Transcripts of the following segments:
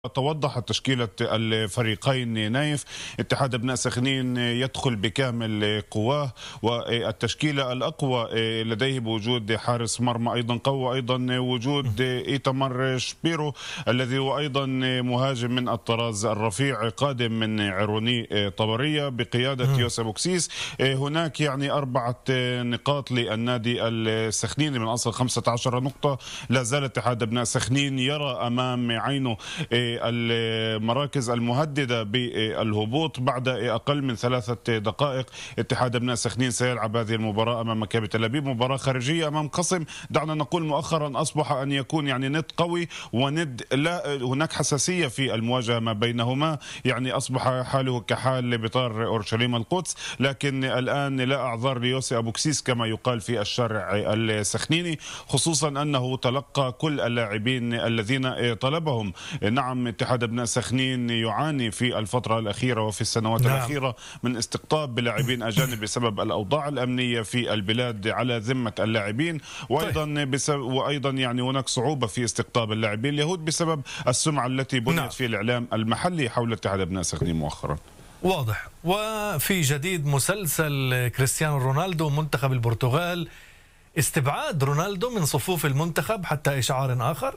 توضحت تشكيلة الفريقين نايف. اتحاد ابناء سخنين يدخل بكامل قواه، والتشكيلة الأقوى لديه بوجود حارس مرمى أيضا قوي، أيضا وجود إيتامر شبيرو الذي هو أيضا مهاجم من الطراز الرفيع قادم من عيروني طبرية بقيادة يوسف بوكسيس. هناك يعني 4 نقاط للنادي السخنيني من أصل 15 نقطة. لا زال اتحاد ابناء سخنين يرى أمام عينه المراكز المهددة بالهبوط. بعد أقل من 3 دقائق اتحاد ابناء سخنين سيلعب هذه المباراة أمام مكابي تل أبيب، مباراة خارجية أمام خصم دعنا نقول مؤخرا أصبح أن يكون يعني ند قوي وند لا هناك حساسية في المواجهة ما بينهما، يعني أصبح حاله كحال بطار أورشليم القدس. لكن الآن لا أعذار ليوسي أبوكسيس كما يقال في الشارع السخنيني، خصوصا أنه تلقى كل اللاعبين الذين طلبهم. نعم اتحاد ابناء سخنين يعاني في الفترة الأخيرة وفي السنوات الأخيرة من استقطاب بلاعبين أجانب بسبب الأوضاع الأمنية في البلاد على ذمة اللاعبين، وأيضا يعني هناك صعوبة في استقطاب اللاعبين اليهود بسبب السمعة التي بنيت في الإعلام المحلي حول اتحاد ابناء سخنين مؤخرا. واضح. وفي جديد مسلسل كريستيانو رونالدو منتخب البرتغال، استبعاد رونالدو من صفوف المنتخب حتى إشعار آخر؟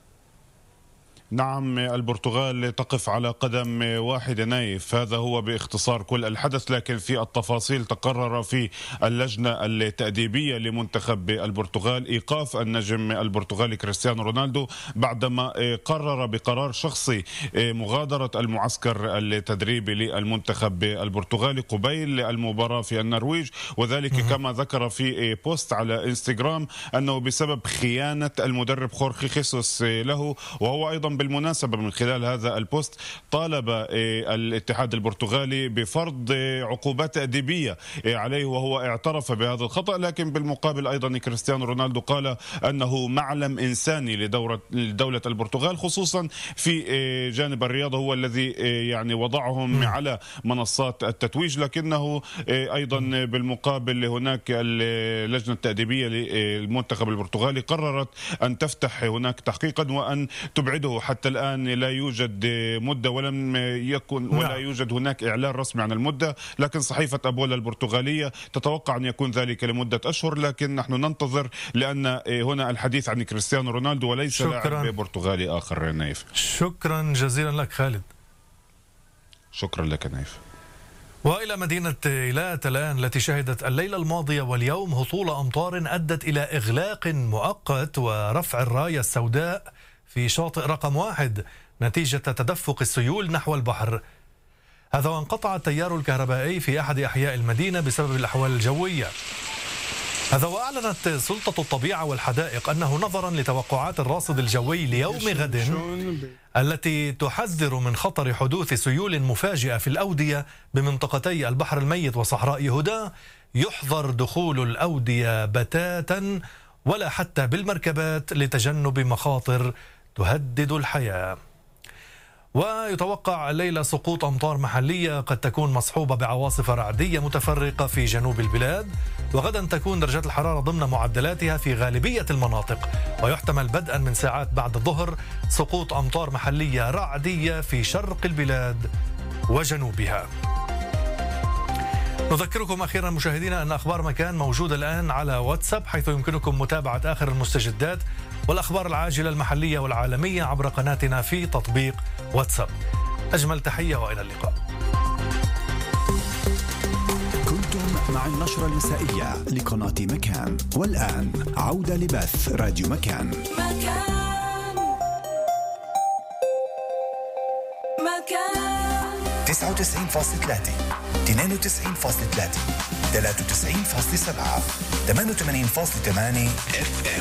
نعم البرتغال تقف على قدم واحدة نايف، هذا هو باختصار كل الحدث. لكن في التفاصيل تقرر في اللجنة التأديبية لمنتخب البرتغال إيقاف النجم البرتغالي كريستيانو رونالدو بعدما قرر بقرار شخصي مغادرة المعسكر التدريبي للمنتخب البرتغالي قبيل المباراة في النرويج، وذلك كما ذكر في بوست على انستغرام أنه بسبب خيانة المدرب خورخي خيسوس له. وهو أيضا بالمناسبة من خلال هذا البوست طالب الاتحاد البرتغالي بفرض عقوبات تأديبية عليه، وهو اعترف بهذا الخطأ. لكن بالمقابل أيضا كريستيانو رونالدو قال أنه معلم إنساني لدولة البرتغال، خصوصا في جانب الرياضة، هو الذي يعني وضعهم على منصات التتويج. لكنه أيضا بالمقابل هناك اللجنة التأديبية للمنتخب البرتغالي قررت أن تفتح هناك تحقيقا وأن تبعده. حتى الآن لا يوجد مدة ولم يكن ولا يوجد هناك إعلان رسمي عن المدة، لكن صحيفة أبولا البرتغالية تتوقع أن يكون ذلك لمدة أشهر. لكن نحن ننتظر لأن هنا الحديث عن كريستيانو رونالدو وليس لاعب برتغالي آخر. نايف شكرا جزيلا لك خالد. شكرا لك نايف. وإلى مدينة إيلات الآن التي شهدت الليلة الماضية واليوم هطول أمطار أدت إلى إغلاق مؤقت ورفع الراية السوداء في شاطئ رقم 1 نتيجة تدفق السيول نحو البحر. هذا وانقطع التيار الكهربائي في أحد أحياء المدينة بسبب الأحوال الجوية. هذا وأعلنت سلطة الطبيعة والحدائق أنه نظرا لتوقعات الراصد الجوي ليوم غد التي تحذر من خطر حدوث سيول مفاجئة في الأودية بمنطقتي البحر الميت وصحراء هدى، يحظر دخول الأودية بتاتا ولا حتى بالمركبات لتجنب مخاطر تهدد الحياة. ويتوقع الليلة سقوط أمطار محلية قد تكون مصحوبة بعواصف رعدية متفرقة في جنوب البلاد، وغدا تكون درجات الحرارة ضمن معدلاتها في غالبية المناطق، ويحتمل بدءا من ساعات بعد الظهر سقوط أمطار محلية رعدية في شرق البلاد وجنوبها. نذكركم أخيرا مشاهدينا أن أخبار مكان موجودة الآن على واتساب، حيث يمكنكم متابعة آخر المستجدات والأخبار العاجلة المحلية والعالمية عبر قناتنا في تطبيق واتساب. أجمل تحية وإلى اللقاء. كنتم مع النشرة المسائية لقناة مكان، والآن عودة لبث راديو مكان. 99.3 92.3 93.7 88.8 FM.